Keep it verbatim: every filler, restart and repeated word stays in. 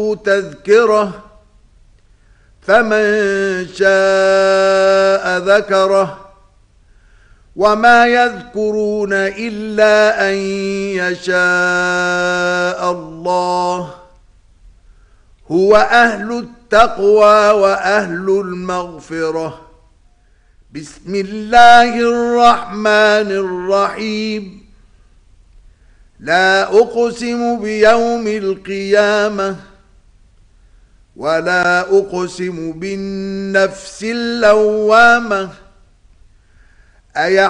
تذكرة فمن شاء ذكره وما يذكرون إلا أن يشاء الله هو أهل التقوى وأهل المغفرة. بسم الله الرحمن الرحيم. لا أقسم بيوم القيامة ولا أقسم بالنفس اللوامة.